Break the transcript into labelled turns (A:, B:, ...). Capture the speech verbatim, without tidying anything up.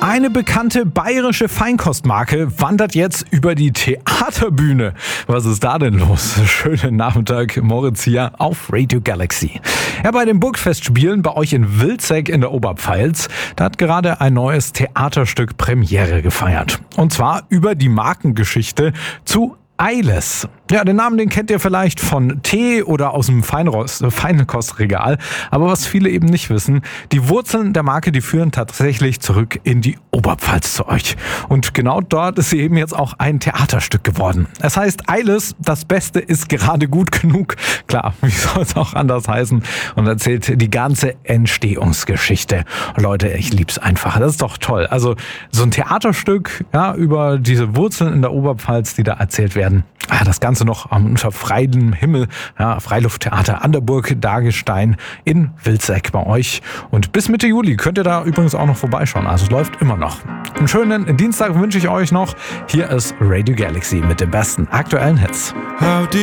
A: Eine bekannte bayerische Feinkostmarke wandert jetzt über die Theaterbühne. Was ist da denn los? Schönen Nachmittag, Moritz hier auf Radio Galaxy. Ja, bei den Burgfestspielen bei euch in Wilzeck in der Oberpfalz, da hat gerade ein neues Theaterstück Premiere gefeiert. Und zwar über die Markengeschichte zu Eiles. Ja, den Namen, den kennt ihr vielleicht von Tee oder aus dem Feinrost, Feinkostregal. Aber was viele eben nicht wissen, die Wurzeln der Marke, die führen tatsächlich zurück in die Oberpfalz zu euch. Und genau dort ist sie eben jetzt auch ein Theaterstück geworden. Es heißt Eiles, das Beste ist gerade gut genug. Klar, wie soll es auch anders heißen? Und erzählt die ganze Entstehungsgeschichte. Leute, ich lieb's einfach. Das ist doch toll. Also so ein Theaterstück, ja, über diese Wurzeln in der Oberpfalz, die da erzählt werden. Ah, das Ganze noch unter freiem Himmel, ja, Freilufttheater an der Burg Dagestein in Wilzeck bei euch. Und bis Mitte Juli könnt ihr da übrigens auch noch vorbeischauen. Also es läuft immer noch. Einen schönen Dienstag wünsche ich euch noch. Hier ist Radio Galaxy mit den besten aktuellen Hits.